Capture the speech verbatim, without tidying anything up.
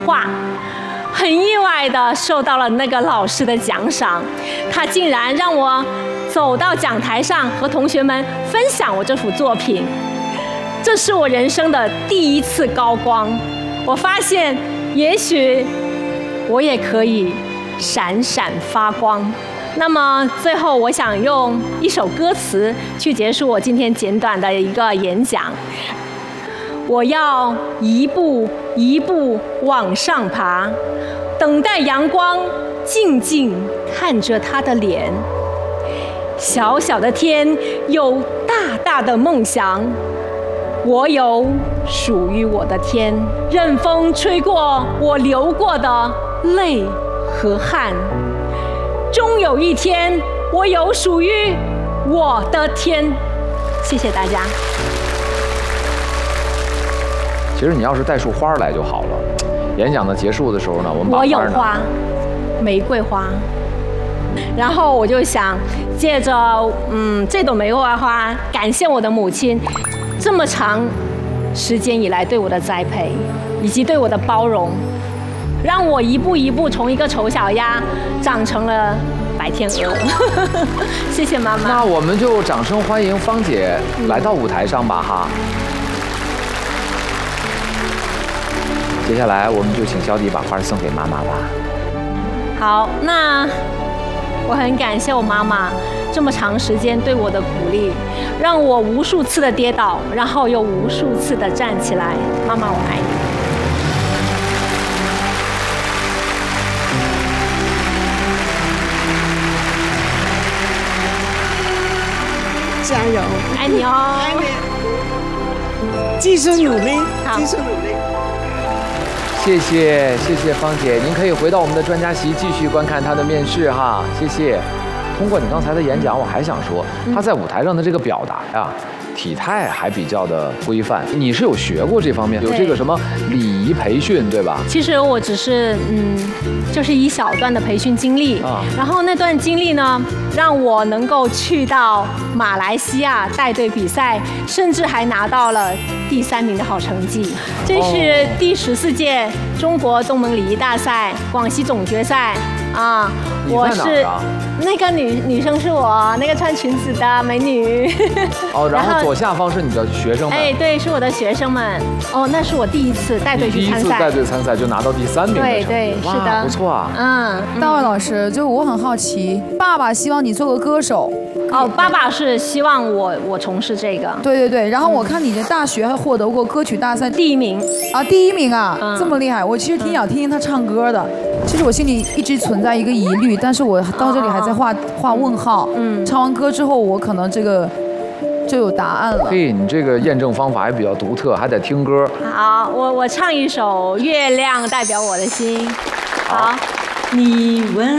画。很意外的受到了那个老师的奖赏，他竟然让我走到讲台上和同学们分享我这幅作品。这是我人生的第一次高光，我发现也许我也可以闪闪发光。那么最后我想用一首歌词去结束我今天简短的一个演讲。我要一步一步往上爬，等待阳光，静静看着他的脸。小小的天有大大的梦想，我有属于我的天，任风吹过我流过的泪和汗，终有一天我有属于我的天。谢谢大家。 其实你要是带束花来就好了。演讲的结束的时候呢，我们把我有花花，玫瑰花。然后我就想借着嗯这朵玫瑰花，感谢我的母亲这么长时间以来对我的栽培，以及对我的包容，让我一步一步从一个丑小鸭长成了白天鹅。谢谢妈妈。 那我们就掌声欢迎芳姐来到舞台上吧哈。接下来我们就请小迪把花送给妈妈吧。 好，那我很感谢我妈妈这么长时间对我的鼓励，让我无数次的跌倒，然后又无数次的站起来。妈妈，我爱你。 加油！ 爱你哦！ 爱你！继续努力，继续努力。 谢谢谢谢芳姐，您可以回到我们的专家席继续观看她的面试哈，谢谢。通过你刚才的演讲，我还想说，她在舞台上的这个表达呀，体态还比较的规范。你是有学过这方面，有这个什么礼仪培训对吧？ 其实我只是嗯，就是一小段的培训经历啊，然后那段经历呢，让我能够去到马来西亚带队比赛，甚至还拿到了第三名的好成绩。这是第十四届中国东盟礼仪大赛广西总决赛啊，我是那个女女生是我，那个穿裙子的美女。 哦，然后左下方是你的学生们。 哎，对，是我的学生们。哦，那是我第一次带队去参赛。第一次带队参赛就拿到第三名的成绩。 对对，是的， 不错啊。 嗯，大卫老师，就我很好奇，爸爸希望你做个歌手。 哦，爸爸是希望我我从事这个。 对对对，然后我看你的大学还获得过歌曲大赛第一名。 啊，第一名啊，嗯、这么厉害！我其实挺想听听他唱歌的。其实我心里一直存在一个疑虑，但是我到这里还在画画问号。嗯，唱完歌之后，我可能这个就有答案了。 嘿，你这个验证方法也比较独特，还得听歌。 好，我我唱一首《月亮代表我的心》。好，你问。